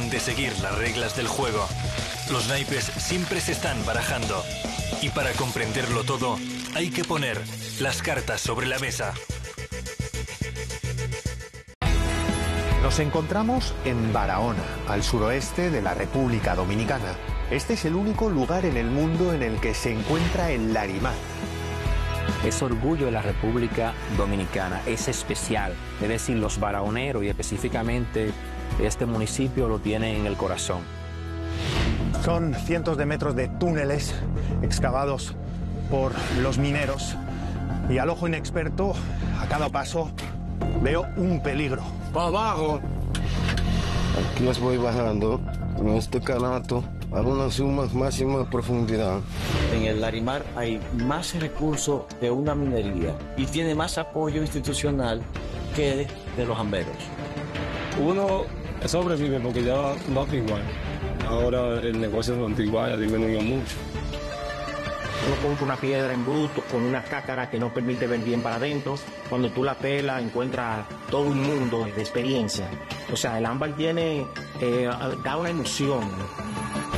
dejan de seguir las reglas del juego. Los naipes siempre se están barajando. Y para comprenderlo todo, hay que poner las cartas sobre la mesa. Nos encontramos en Barahona, al suroeste de la República Dominicana. Este es el único lugar en el mundo en el que se encuentra el Larimar. Es orgullo de la República Dominicana, es especial. Es decir, los barahoneros y específicamente este municipio lo tienen en el corazón. Son cientos de metros de túneles excavados por los mineros y al ojo inexperto, a cada paso, veo un peligro. ¡Para abajo! Aquí las voy bajando en este canato a una suma máxima profundidad. En el Larimar hay más recursos de una minería y tiene más apoyo institucional que de los amberos. Uno sobrevive porque ya no es igual. Ahora el negocio de Antigua ha disminuido mucho. Uno compra una piedra en bruto con una cácara que no permite ver bien para adentro. Cuando tú la pelas, encuentras todo un mundo de experiencia. O sea, el ámbar da una emoción.